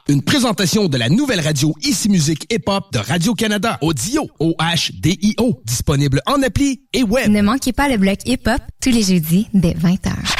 Une présentation de la nouvelle radio Ici Musique Hip Hop de Radio-Canada. Audio, OHDIO. Disponible en appli et web. Ne manquez pas le bloc hip hop tous les jeudis dès 20h.